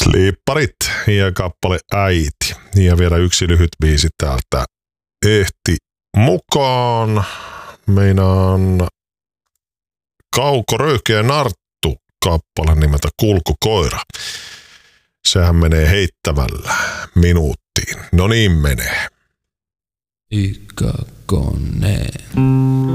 Liipparit ja kappale Äiti. Ja vielä yksi lyhyt biisi täältä ehti mukaan. Meinaan Kauko Röyhkeä Narttu kappale nimeltä Kulkukoira. Sehän menee heittämällä minuuttiin. No niin menee. Ykkakone.